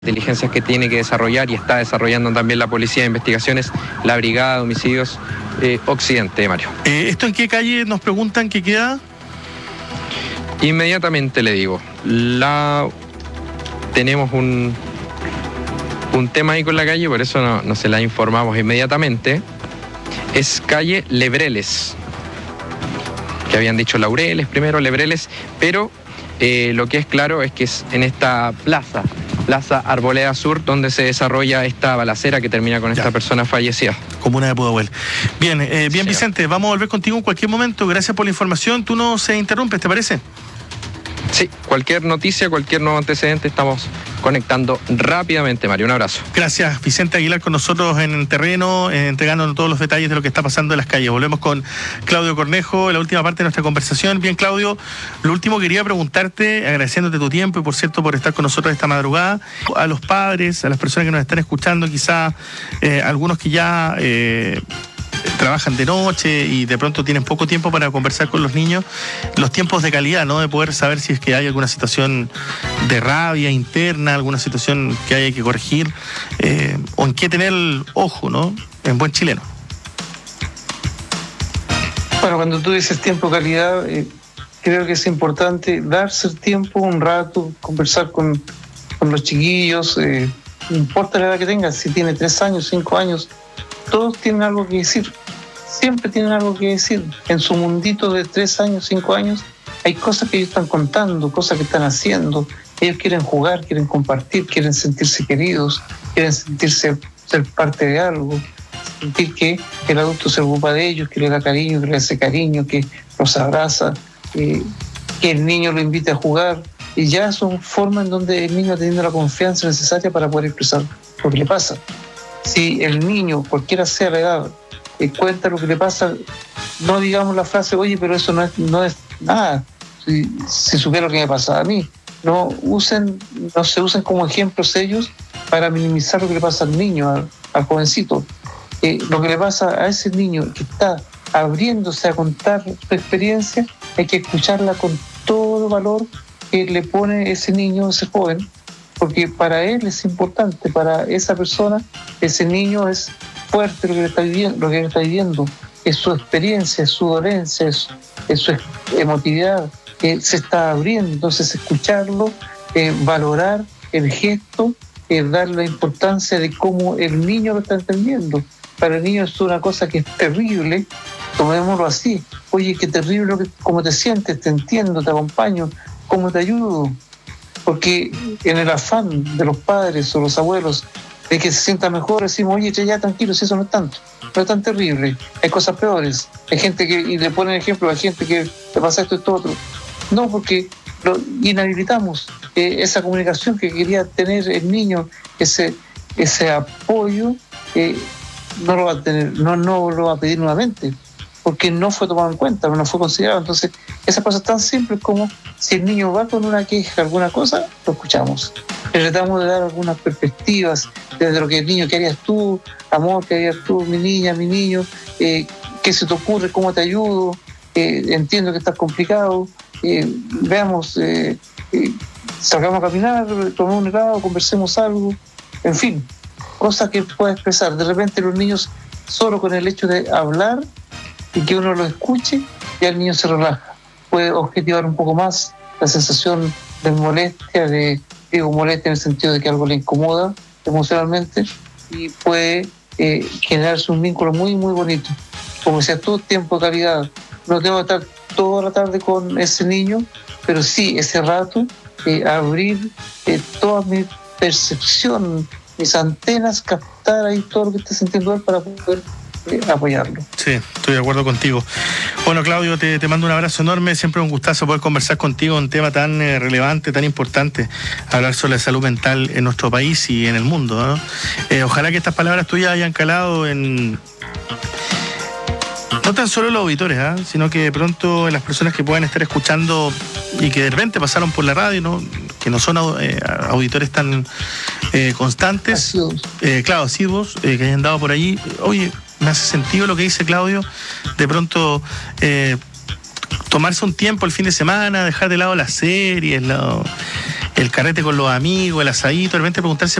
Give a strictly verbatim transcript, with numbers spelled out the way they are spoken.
Inteligencias que tiene que desarrollar y está desarrollando también la Policía de Investigaciones, la Brigada de Homicidios eh, Occidente, Mario. Eh, ¿Esto en qué calle nos preguntan que queda? Inmediatamente le digo, la tenemos un, un tema ahí con la calle, por eso no, no se la informamos inmediatamente. Es calle Lebreles, que habían dicho Laureles primero, Lebreles, pero eh, lo que es claro es que es en esta plaza, Plaza Arboleda Sur, donde se desarrolla esta balacera que termina con esta ya. persona fallecida. Comuna de Pudahuel. Bien, eh, bien sí. Vicente, vamos a volver contigo en cualquier momento. Gracias por la información. Tú no se interrumpes, ¿te parece? Sí, cualquier noticia, cualquier nuevo antecedente, estamos conectando rápidamente, Mario. Un abrazo. Gracias, Vicente Aguilar, con nosotros en terreno, eh, entregándonos todos los detalles de lo que está pasando en las calles. Volvemos con Claudio Cornejo en la última parte de nuestra conversación. Bien, Claudio, lo último quería preguntarte, agradeciéndote tu tiempo y, por cierto, por estar con nosotros esta madrugada, a los padres, a las personas que nos están escuchando, quizás eh, algunos que ya... Eh, trabajan de noche y de pronto tienen poco tiempo para conversar con los niños, los tiempos de calidad, ¿no? De poder saber si es que hay alguna situación de rabia interna, alguna situación que haya que corregir, eh, o en qué tener el ojo, ¿no? En buen chileno. Bueno, cuando tú dices tiempo de calidad, eh, creo que es importante darse el tiempo, un rato, conversar con, con los chiquillos, eh, no importa la edad que tengan, si tiene tres años, cinco años, todos tienen algo que decir, siempre tienen algo que decir. En su mundito de tres años, cinco años, hay cosas que ellos están contando, cosas que están haciendo. Ellos quieren jugar, quieren compartir, quieren sentirse queridos, quieren sentirse ser parte de algo, sentir que el adulto se ocupa de ellos, que le da cariño, que le hace cariño, que los abraza, eh, que el niño lo invite a jugar. Y ya son formas en donde el niño ha tenido la confianza necesaria para poder expresar lo que le pasa. Si el niño, cualquiera sea la edad, eh, cuenta lo que le pasa, no digamos la frase, oye, pero eso no es, no es nada, si, si supiera lo que me pasa a mí. No usen, no se usen como ejemplos ellos para minimizar lo que le pasa al niño, al, al jovencito. Eh, lo que le pasa a ese niño que está abriéndose a contar su experiencia, hay que escucharla con todo valor que le pone ese niño, ese joven, porque para él es importante, para esa persona, ese niño es fuerte lo que está viviendo, lo que está viviendo, es su experiencia, es su dolencia, es, es su emotividad, que se está abriendo. Entonces escucharlo, eh, valorar el gesto, eh, darle la importancia de cómo el niño lo está entendiendo. Para el niño es una cosa que es terrible, tomémoslo así. Oye, qué terrible, cómo te sientes, te entiendo, te acompaño, cómo te ayudo. Porque en el afán de los padres o los abuelos de que se sienta mejor, decimos, oye, ya tranquilo, si eso no es tanto, no es tan terrible, hay cosas peores, hay gente que, y le ponen ejemplo a gente que le pasa esto, esto, otro. No, porque lo inhabilitamos, eh, esa comunicación que quería tener el niño, ese, ese apoyo, eh, no lo va a tener, no, no lo va a pedir nuevamente, porque no fue tomado en cuenta, no fue considerado. Entonces, esas cosas tan simples como si el niño va con una queja, alguna cosa, lo escuchamos. Le tratamos de dar algunas perspectivas desde lo que el niño, ¿qué harías tú? Amor, ¿qué harías tú? Mi niña, mi niño, eh, ¿qué se te ocurre? ¿Cómo te ayudo? Eh, entiendo que estás complicado. Eh, veamos, eh, eh, salgamos a caminar, tomemos un helado, conversemos algo. En fin, cosas que pueda expresar. De repente los niños, solo con el hecho de hablar y que uno lo escuche, ya el niño se relaja. Puede objetivar un poco más la sensación de molestia, de, digo molestia en el sentido de que algo le incomoda emocionalmente, y puede eh, generarse un vínculo muy, muy bonito. Como decía tú, tiempo de calidad. No tengo que estar toda la tarde con ese niño, pero sí, ese rato, eh, abrir eh, toda mi percepción, mis antenas, captar ahí todo lo que está sintiendo él para poder apoyarlo. Sí, estoy de acuerdo contigo. Bueno, Claudio, te, te mando un abrazo enorme, siempre un gustazo poder conversar contigo en un tema tan eh, relevante, tan importante, hablar sobre la salud mental en nuestro país y en el mundo, ¿no? Eh, ojalá que estas palabras tuyas hayan calado en no tan solo los auditores, ¿eh? sino que de pronto en las personas que puedan estar escuchando y que de repente pasaron por la radio, ¿no? Que no son eh, auditores tan eh, constantes, eh, claro, asiduos, eh, que hayan dado por allí. Oye, me hace sentido lo que dice Claudio, de pronto eh, tomarse un tiempo el fin de semana, dejar de lado las series, lo, el carrete con los amigos, el asadito, de repente preguntarse